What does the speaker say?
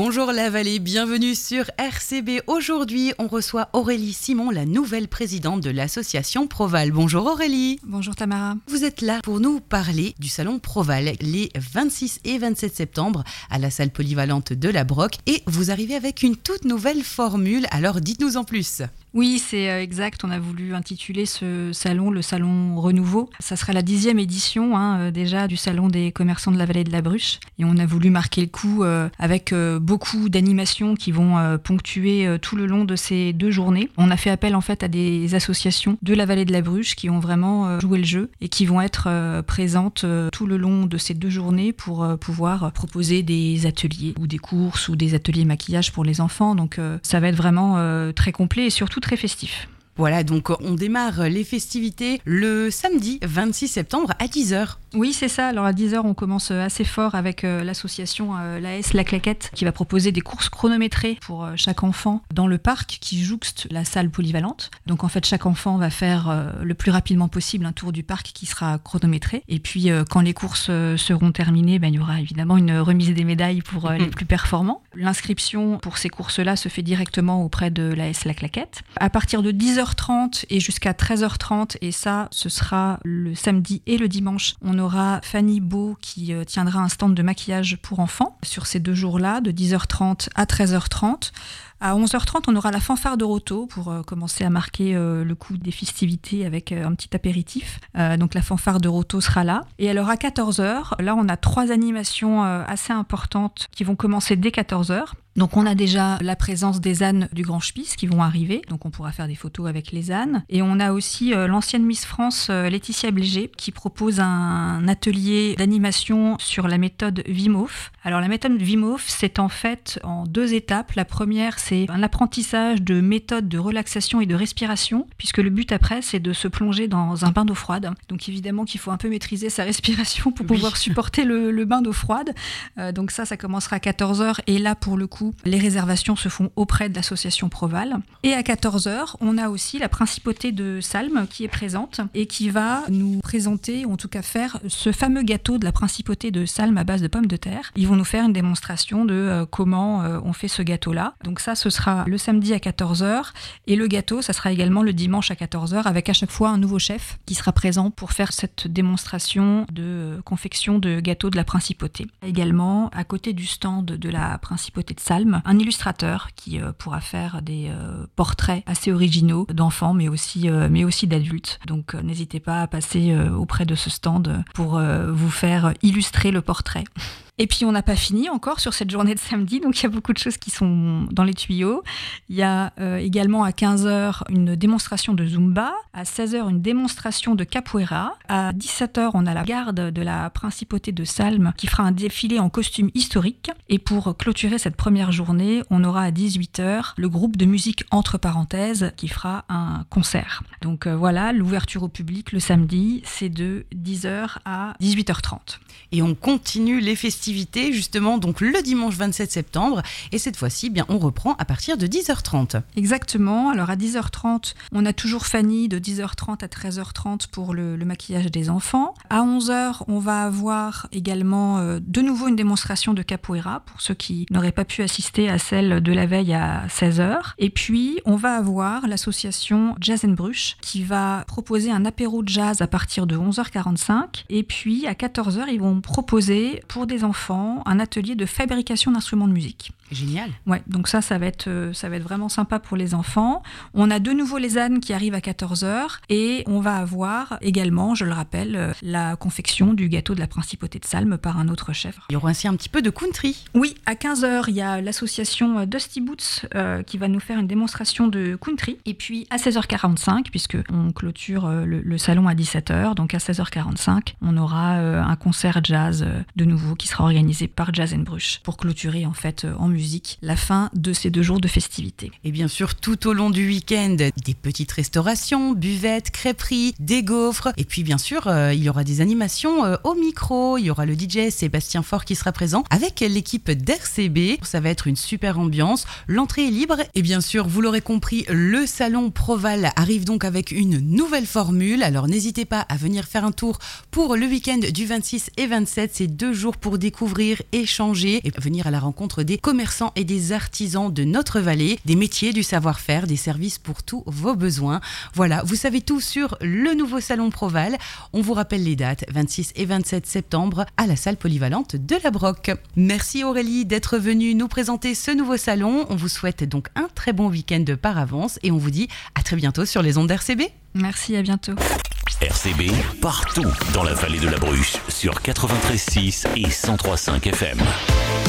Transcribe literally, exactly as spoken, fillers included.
Bonjour la vallée, bienvenue sur R C B. Aujourd'hui, on reçoit Aurélie Simon, la nouvelle présidente de l'association Proval. Bonjour Aurélie. Bonjour Tamara. Vous êtes là pour nous parler du salon Proval les vingt-six et vingt-sept septembre à la salle polyvalente de la Broc. Et vous arrivez avec une toute nouvelle formule, alors dites-nous en plus. Oui, c'est exact. On a voulu intituler ce salon le salon Renouveau. Ça sera la dixième édition hein, déjà du salon des commerçants de la vallée de la Bruche. Et on a voulu marquer le coup euh, avec euh, beaucoup d'animations qui vont euh, ponctuer euh, tout le long de ces deux journées. On a fait appel en fait à des associations de la vallée de la Bruche qui ont vraiment euh, joué le jeu et qui vont être euh, présentes euh, tout le long de ces deux journées pour euh, pouvoir proposer des ateliers ou des courses ou des ateliers maquillage pour les enfants. Donc euh, ça va être vraiment euh, très complet et surtout très festif. Voilà, donc on démarre les festivités le samedi vingt-six septembre à dix heures. Oui, c'est ça. Alors à dix heures, on commence assez fort avec euh, l'association euh, l'A S La Claquette qui va proposer des courses chronométrées pour euh, chaque enfant dans le parc qui jouxte la salle polyvalente. Donc en fait, chaque enfant va faire euh, le plus rapidement possible un tour du parc qui sera chronométré. Et puis euh, quand les courses euh, seront terminées, ben, il y aura évidemment une remise des médailles pour euh, les plus performants. L'inscription pour ces courses-là se fait directement auprès de l'A S La Claquette. À partir de dix heures trente et jusqu'à treize heures trente, et ça, ce sera le samedi et le dimanche, on aura Fanny Beau qui euh, tiendra un stand de maquillage pour enfants sur ces deux jours-là, de dix heures trente à treize heures trente. À onze heures trente, on aura la fanfare de Roto pour euh, commencer à marquer euh, le coup des festivités avec euh, un petit apéritif. Euh, donc la fanfare de Roto sera là. Et alors à quatorze heures, là on a trois animations euh, assez importantes qui vont commencer dès quatorze heures. Donc on a déjà la présence des ânes du Grand Spice qui vont arriver, donc on pourra faire des photos avec les ânes. Et on a aussi euh, l'ancienne Miss France euh, Laetitia Bléger qui propose un atelier d'animation sur la méthode Wim Hof. Alors la méthode Wim Hof, c'est en fait en deux étapes. La première, c'est un apprentissage de méthodes de relaxation et de respiration, puisque le but après, c'est de se plonger dans un bain d'eau froide. Donc évidemment qu'il faut un peu maîtriser sa respiration pour pouvoir oui. supporter le, le bain d'eau froide. Euh, donc ça, ça commencera à quatorze heures. Et là, pour le coup, les réservations se font auprès de l'association Proval. Et à quatorze heures, on a aussi la principauté de Salm qui est présente et qui va nous présenter, ou en tout cas faire, ce fameux gâteau de la principauté de Salm à base de pommes de terre. Ils vont nous faire une démonstration de euh, comment euh, on fait ce gâteau-là. Donc ça, ce sera le samedi à quatorze heures. Et le gâteau, ça sera également le dimanche à quatorze heures avec à chaque fois un nouveau chef qui sera présent pour faire cette démonstration de euh, confection de gâteau de la principauté. Également, à côté du stand de la principauté de Salm, un illustrateur qui euh, pourra faire des euh, portraits assez originaux d'enfants mais aussi, euh, mais aussi d'adultes. Donc euh, n'hésitez pas à passer euh, auprès de ce stand pour euh, vous faire illustrer le portrait. Et puis on n'a pas fini encore sur cette journée de samedi, donc il y a beaucoup de choses qui sont dans les tuyaux. Il y a euh, également à quinze heures une démonstration de Zumba, à seize heures une démonstration de Capoeira, à dix-sept heures on a la garde de la principauté de Salm qui fera un défilé en costume historique. Et pour clôturer cette première journée, on aura à dix-huit heures le groupe de musique entre parenthèses qui fera un concert. Donc euh, voilà, l'ouverture au public le samedi, c'est de dix heures à dix-huit heures trente. Et on continue les festivités justement donc le dimanche vingt-sept septembre et cette fois-ci bien on reprend à partir de dix heures trente. Exactement, alors à dix heures trente on a toujours Fanny de dix heures trente à treize heures trente pour le, le maquillage des enfants. À onze heures on va avoir également euh, de nouveau une démonstration de Capoeira pour ceux qui n'auraient pas pu assister à celle de la veille à seize heures. Et puis on va avoir l'association Jazz and Bruche qui va proposer un apéro de jazz à partir de onze heures quarante-cinq et puis à quatorze heures ils vont proposer pour des enfants un atelier de fabrication d'instruments de musique. Génial. Ouais, donc ça, ça va être, euh, ça va être vraiment sympa pour les enfants. On a de nouveau les ânes qui arrivent à quatorze heures et on va avoir également, je le rappelle, euh, la confection du gâteau de la principauté de Salm par un autre chef. Il y aura ainsi un petit peu de country. Oui, à quinze heures, il y a l'association Dusty Boots euh, qui va nous faire une démonstration de country. Et puis à seize heures quarante-cinq, puisque on clôture euh, le, le salon à dix-sept heures, donc à seize heures quarante-cinq, on aura euh, un concert jazz euh, de nouveau qui sera organisé par Jazz and Bruche pour clôturer en fait euh, en musique la fin de ces deux jours de festivités. Et bien sûr, tout au long du week-end, des petites restaurations, buvettes, crêperies, des gaufres. Et puis bien sûr, euh, il y aura des animations euh, au micro. Il y aura le D J Sébastien Faure qui sera présent avec l'équipe d'R C B. Ça va être une super ambiance. L'entrée est libre. Et bien sûr, vous l'aurez compris, le salon Proval arrive donc avec une nouvelle formule. Alors n'hésitez pas à venir faire un tour pour le week-end du vingt-six et vingt-sept. C'est deux jours pour découvrir découvrir, échanger et venir à la rencontre des commerçants et des artisans de notre vallée, des métiers, du savoir-faire, des services pour tous vos besoins. Voilà, vous savez tout sur le nouveau salon Proval. On vous rappelle les dates, vingt-six et vingt-sept septembre, à la salle polyvalente de la Broc. Merci Aurélie d'être venue nous présenter ce nouveau salon. On vous souhaite donc un très bon week-end par avance et on vous dit à très bientôt sur les ondes d'R C B. Merci, à bientôt. R C B, partout dans la vallée de la Bruche, sur quatre-vingt-treize virgule six et cent trois virgule cinq F M.